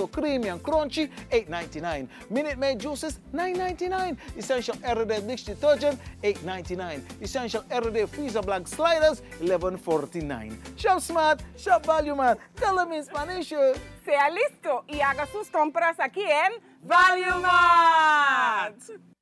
Moscato Creamy and Crunchy, $8.99. Minute Maid Juices, $9.99. Essential Everyday Dish Detergent, $8.99. Essential Everyday Freezer Blank Sliders, $11.49. Shop Smart, Shop Value Man. Tell them in Spanish. Sea listo y haga sus compras aquí en Value Mart.